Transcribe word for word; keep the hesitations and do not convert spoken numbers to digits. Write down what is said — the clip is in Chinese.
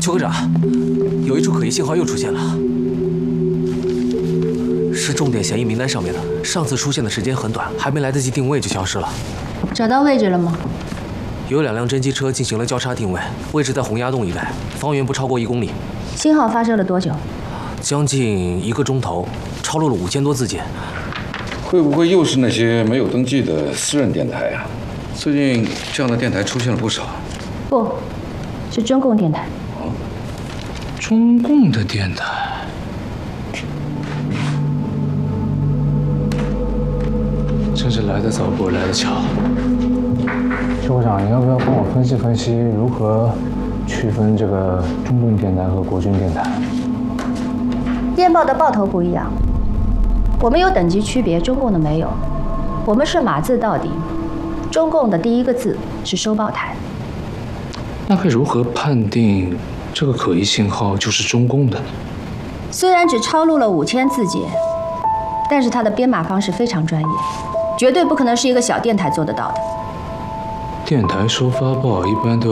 邱科长，有一处可疑信号又出现了，是重点嫌疑名单上面的。上次出现的时间很短，还没来得及定位就消失了。 找到位置了吗？ 有两辆侦缉车进行了交叉定位，位置在洪崖洞一带，方圆不超过一公里。 信号发射了多久？ 将近一个钟头，超录了五千多字节。 会不会又是那些没有登记的私人电台啊？最近这样的电台出现了不少。 不，是中共电台。 哦， 中共的电台。真是来得早，不如来得巧。 邱科长，你要不要帮我分析分析如何区分这个中共电台和国军电台？ 电报的报头不一样，我们有等级区别，中共的没有。我们是码字到底，中共的第一个字是收报台。 那该如何判定这个可疑信号就是中共的呢？ 虽然只抄录了五千字节，但是它的编码方式非常专业，绝对不可能是一个小电台做得到的。 电台收发报一般都